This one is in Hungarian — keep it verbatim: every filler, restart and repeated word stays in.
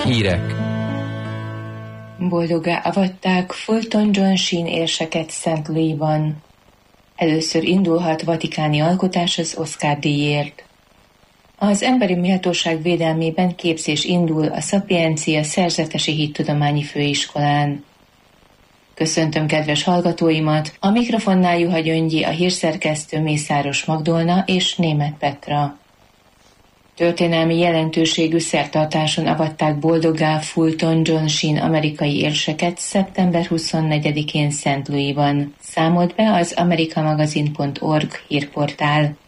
Hírek. Boldoggá avatták Fulton John Sheen érseket Saint Louisban. Először indulhat vatikáni alkotás az Oscar-díjért. Az emberi méltóság védelmében képzés indul a Szapiencia Szerzetesi Hittudományi Főiskolán. Köszöntöm kedves hallgatóimat, a mikrofonnál Juha Gyöngyi, a hírszerkesztő Mészáros Magdolna és Németh Petra. Történelmi jelentőségű szertartáson avatták boldoggá Fulton John Sheen amerikai érseket szeptember huszonnegyedikén Saint Louisban, számolt be az amerikamagazin pont org hírportál.